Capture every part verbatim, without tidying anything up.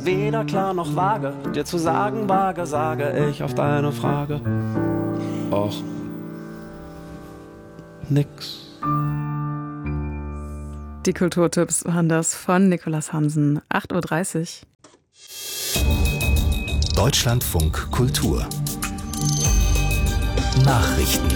weder klar noch vage. Dir zu sagen wage, sage ich auf deine Frage. Och, nix. Die Kulturtipps waren das von Nicolas Hansen. acht Uhr dreißig. Deutschlandfunk Kultur. Nachrichten.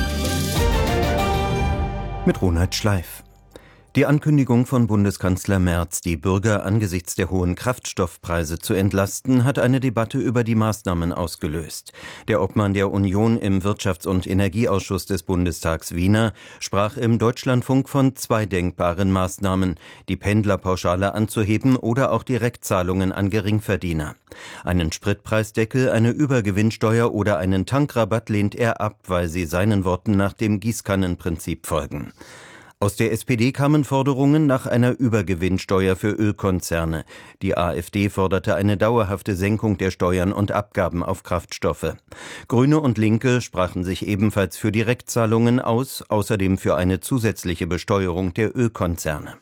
Mit Ronald Schleif. Die Ankündigung von Bundeskanzler Merz, die Bürger angesichts der hohen Kraftstoffpreise zu entlasten, hat eine Debatte über die Maßnahmen ausgelöst. Der Obmann der Union im Wirtschafts- und Energieausschuss des Bundestags Wiener sprach im Deutschlandfunk von zwei denkbaren Maßnahmen, die Pendlerpauschale anzuheben oder auch Direktzahlungen an Geringverdiener. Einen Spritpreisdeckel, eine Übergewinnsteuer oder einen Tankrabatt lehnt er ab, weil sie seinen Worten nach dem Gießkannenprinzip folgen. Aus der S P D kamen Forderungen nach einer Übergewinnsteuer für Ölkonzerne. Die AfD forderte eine dauerhafte Senkung der Steuern und Abgaben auf Kraftstoffe. Grüne und Linke sprachen sich ebenfalls für Direktzahlungen aus, außerdem für eine zusätzliche Besteuerung der Ölkonzerne.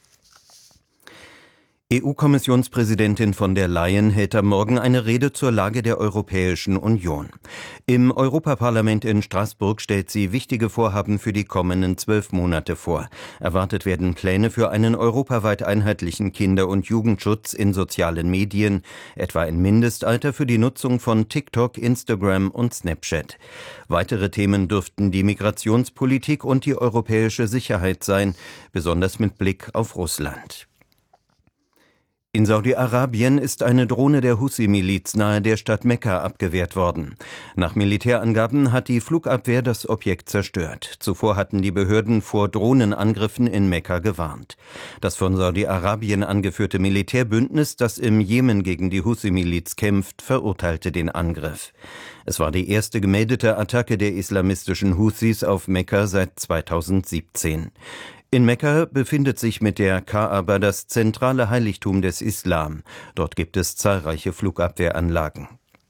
E U-Kommissionspräsidentin von der Leyen hält am Morgen eine Rede zur Lage der Europäischen Union. Im Europaparlament in Straßburg stellt sie wichtige Vorhaben für die kommenden zwölf Monate vor. Erwartet werden Pläne für einen europaweit einheitlichen Kinder- und Jugendschutz in sozialen Medien, etwa ein Mindestalter für die Nutzung von TikTok, Instagram und Snapchat. Weitere Themen dürften die Migrationspolitik und die europäische Sicherheit sein, besonders mit Blick auf Russland. In Saudi-Arabien ist eine Drohne der Husi-Miliz nahe der Stadt Mekka abgewehrt worden. Nach Militärangaben hat die Flugabwehr das Objekt zerstört. Zuvor hatten die Behörden vor Drohnenangriffen in Mekka gewarnt. Das von Saudi-Arabien angeführte Militärbündnis, das im Jemen gegen die Husi-Miliz kämpft, verurteilte den Angriff. Es war die erste gemeldete Attacke der islamistischen Husis auf Mekka seit zweitausendsiebzehn. In Mekka befindet sich mit der Kaaba das zentrale Heiligtum des Islam. Dort gibt es zahlreiche Flugabwehranlagen.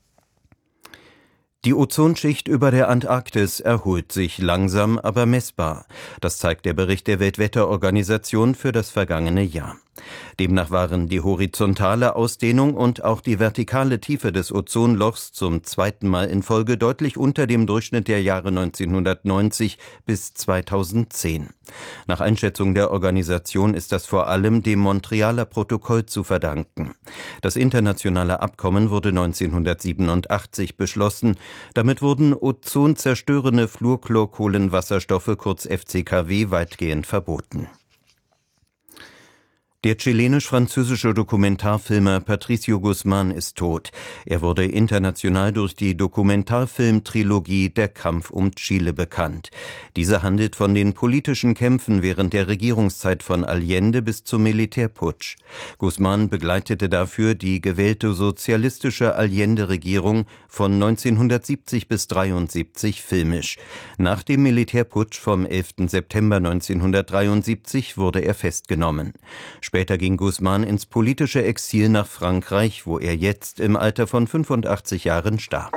Die Ozonschicht über der Antarktis erholt sich langsam, aber messbar. Das zeigt der Bericht der Weltwetterorganisation für das vergangene Jahr. Demnach waren die horizontale Ausdehnung und auch die vertikale Tiefe des Ozonlochs zum zweiten Mal in Folge deutlich unter dem Durchschnitt der Jahre neunzehnhundertneunzig bis zweitausendzehn. Nach Einschätzung der Organisation ist das vor allem dem Montrealer Protokoll zu verdanken. Das internationale Abkommen wurde neunzehnhundertsiebenundachtzig beschlossen. Damit wurden ozonzerstörende Fluorchlorkohlenwasserstoffe, kurz F C K W, weitgehend verboten. Der chilenisch-französische Dokumentarfilmer Patricio Guzmán ist tot. Er wurde international durch die Dokumentarfilm-Trilogie Der Kampf um Chile bekannt. Diese handelt von den politischen Kämpfen während der Regierungszeit von Allende bis zum Militärputsch. Guzmán begleitete dafür die gewählte sozialistische Allende-Regierung von neunzehnhundertsiebzig bis dreiundsiebzig filmisch. Nach dem Militärputsch vom elften September neunzehnhundertdreiundsiebzig wurde er festgenommen. Später ging Guzmán ins politische Exil nach Frankreich, wo er jetzt im Alter von fünfundachtzig Jahren starb.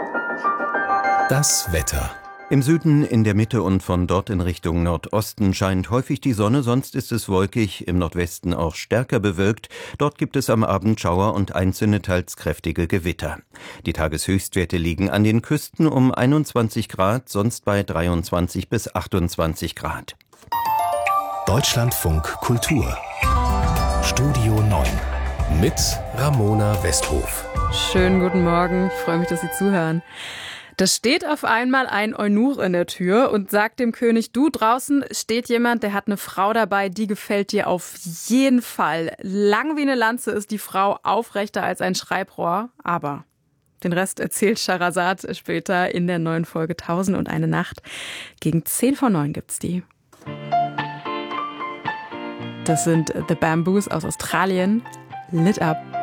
Das Wetter. Im Süden, in der Mitte und von dort in Richtung Nordosten scheint häufig die Sonne, sonst ist es wolkig, im Nordwesten auch stärker bewölkt. Dort gibt es am Abend Schauer und einzelne teils kräftige Gewitter. Die Tageshöchstwerte liegen an den Küsten um einundzwanzig Grad, sonst bei dreiundzwanzig bis achtundzwanzig Grad. Deutschlandfunk Kultur. Studio neun mit Ramona Westhof. Schönen guten Morgen, ich freue mich, dass Sie zuhören. Da steht auf einmal ein Eunuch in der Tür und sagt dem König, du, draußen steht jemand, der hat eine Frau dabei, die gefällt dir auf jeden Fall. Lang wie eine Lanze ist die Frau, aufrechter als ein Schreibrohr, aber den Rest erzählt Scheherazade später in der neuen Folge Tausend und eine Nacht. Gegen zehn vor neun gibt's die. Das sind The Bamboos aus Australien. Lit Up.